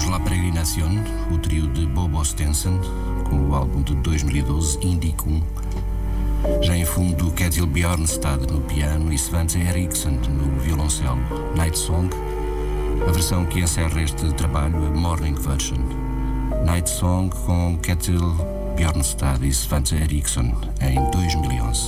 La Peregrinación, o trio de Bobo Stenson, com o álbum de 2012, Indico 1. Já em fundo, Ketil Bjornstad no piano e Svante Eriksson no violoncelo, Night Song. A versão que encerra este trabalho, a Morning Version. Night Song com Ketil Bjornstad e Svante Eriksson em 2011.